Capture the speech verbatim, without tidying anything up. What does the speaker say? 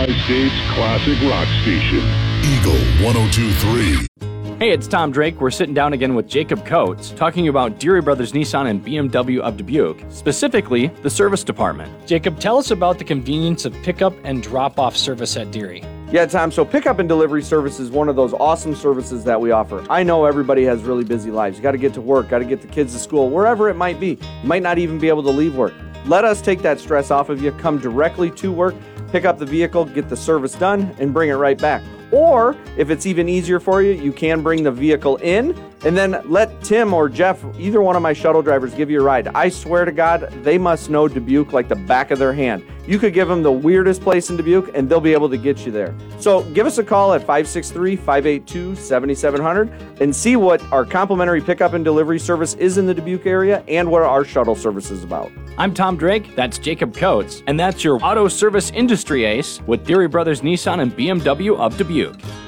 Tri-State's classic rock station. Eagle one oh two point three. Hey, it's Tom Drake. We're sitting down again with Jacob Coates, talking about Deary Brothers Nissan and B M W of Dubuque, specifically the service department. Jacob, tell us about the convenience of pickup and drop-off service at Deary. Yeah, Tom, so pickup and delivery service is one of those awesome services that we offer. I know everybody has really busy lives. You got to get to work, got to get the kids to school, wherever it might be. You might not even be able to leave work. Let us take that stress off of you. Come directly to work, pick up the vehicle, get the service done, and bring it right back. Or, if it's even easier for you, you can bring the vehicle in and then let Tim or Jeff, either one of my shuttle drivers, give you a ride. I swear to God, they must know Dubuque like the back of their hand. You could give them the weirdest place in Dubuque, and they'll be able to get you there. So give us a call at five six three, five eight two, seven seven zero zero and see what our complimentary pickup and delivery service is in the Dubuque area and what our shuttle service is about. I'm Tom Drake, that's Jacob Coates, and that's your auto service industry ace with Deary Brothers Nissan and B M W of Dubuque.